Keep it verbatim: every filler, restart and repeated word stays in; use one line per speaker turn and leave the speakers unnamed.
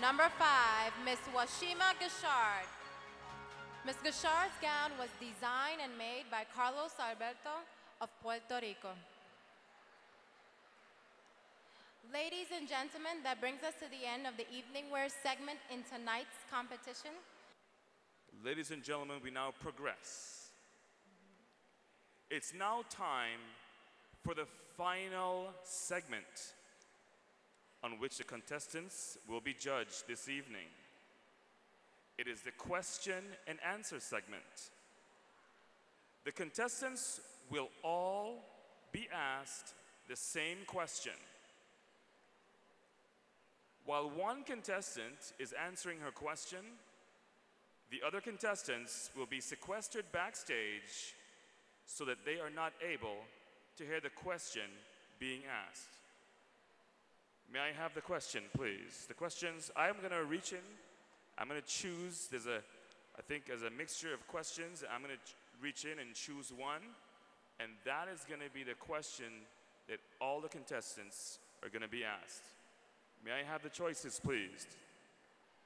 Number five, Miss Washima Gashard. Miss Gashard's gown was designed and made by Carlos Alberto of Puerto Rico. Ladies and gentlemen, that brings us to the end of the evening wear segment in tonight's competition.
Ladies and gentlemen, we now progress. It's now time for the final segment on which the contestants will be judged this evening. It is the question and answer segment. The contestants will all be asked the same question. While one contestant is answering her question, the other contestants will be sequestered backstage so that they are not able to hear the question being asked. May I have the question, please? The questions, I'm going to reach in. I'm going to choose. There's a, I think, there's a mixture of questions. I'm going to reach in and choose one. And that is going to be the question that all the contestants are going to be asked. May I have the choices, please?